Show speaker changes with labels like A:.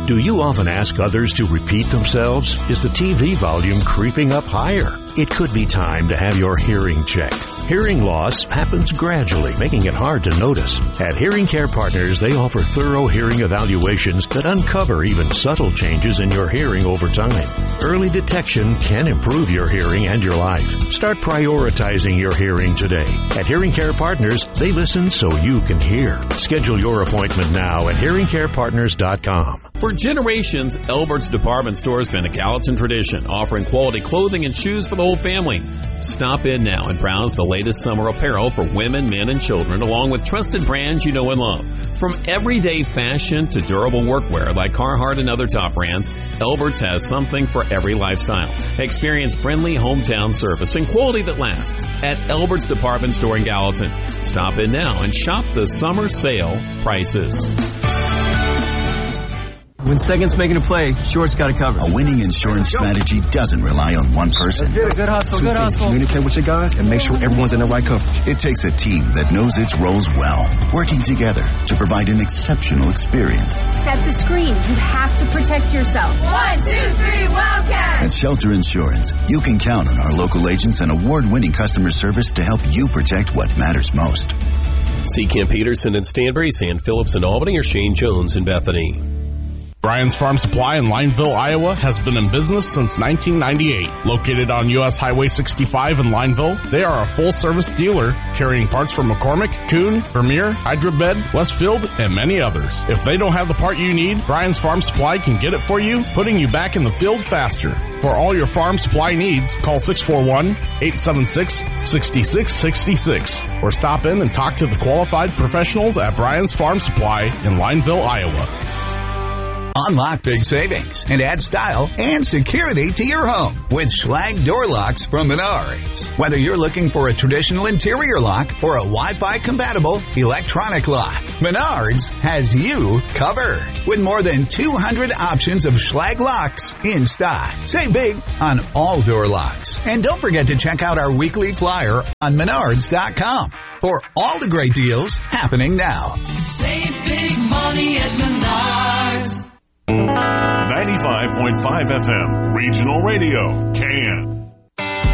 A: Do you often ask others to repeat themselves? Is the TV volume creeping up higher? It could be time to have your hearing checked. Hearing loss happens gradually, making it hard to notice. At Hearing Care Partners, they offer thorough hearing evaluations that uncover even subtle changes in your hearing over time. Early detection can improve your hearing and your life. Start prioritizing your hearing today. At Hearing Care Partners, they listen so you can hear. Schedule your appointment now at hearingcarepartners.com.
B: For generations, Elbert's Department Store has been a Gallatin tradition, offering quality clothing and shoes for the whole family. Stop in now and browse the latest summer apparel for women, men, and children, along with trusted brands you know and love. From everyday fashion to durable workwear like Carhartt and other top brands, Elbert's has something for every lifestyle. Experience friendly hometown service and quality that lasts at Elbert's Department Store in Gallatin. Stop in now and shop the summer sale prices.
C: When Second's making a play, Short's got it covered.
D: A winning insurance strategy doesn't rely on one person.
C: Good hustle, good hustle.
E: Communicate with your guys and make sure everyone's in the right coverage.
D: It takes a team that knows its roles well, working together to provide an exceptional experience.
F: Set the screen. You have to protect yourself. 1, 2, 3, Wildcats!
D: At Shelter Insurance, you can count on our local agents and award-winning customer service to help you protect what matters most.
G: See Camp Peterson in Stanbury, San Phillips in Albany, or Shane Jones in Bethany.
H: Brian's Farm Supply in Lineville, Iowa has been in business since 1998. Located on U.S. Highway 65 in Lineville, they are a full-service dealer carrying parts from McCormick, Kuhn, Vermeer, Hydrabed, Westfield, and many others. If they don't have the part you need, Brian's Farm Supply can get it for you, putting you back in the field faster. For all your farm supply needs, call 641-876-6666 or stop in and talk to the qualified professionals at Brian's Farm Supply in Lineville, Iowa.
I: Unlock big savings and add style and security to your home with Schlage Door Locks from Menards. Whether you're looking for a traditional interior lock or a Wi-Fi compatible electronic lock, Menards has you covered. With more than 200 options of Schlage locks in stock. Save big on all door locks. And don't forget to check out our weekly flyer on Menards.com for all the great deals happening now.
J: Save big money at Menards.
K: 95.5 FM, Regional Radio, CAN.